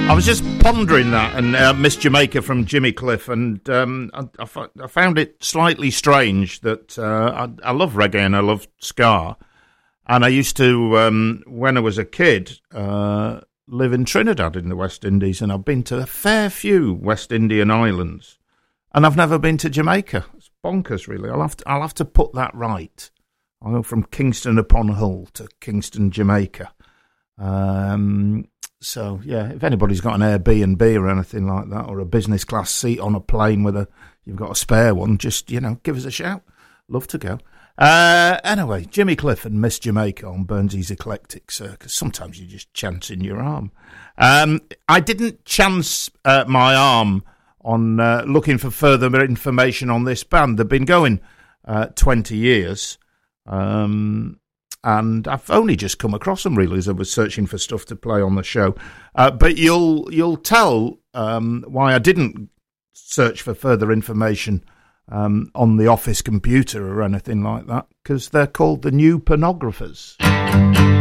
I was just pondering that and Miss Jamaica from Jimmy Cliff, and I found it slightly strange that I love reggae and I love ska, and I used to, when I was a kid, live in Trinidad in the West Indies, and I've been to a fair few West Indian islands, and I've never been to Jamaica. It's bonkers, really. I'll have to put that right. I'll go from Kingston upon Hull to Kingston, Jamaica. So, yeah, if anybody's got an Airbnb or anything like that, or a business class seat on a plane you've got a spare one, just, give us a shout. Love to go. Anyway, Jimmy Cliff and Miss Jamaica on Burnsy's Eclectic Circus. Sometimes you just chance in your arm. I didn't chance my arm on looking for further information on this band. They've been going 20 years. And I've only just come across them, really, as I was searching for stuff to play on the show. But you'll tell why I didn't search for further information on the office computer or anything like that, because they're called the New Pornographers.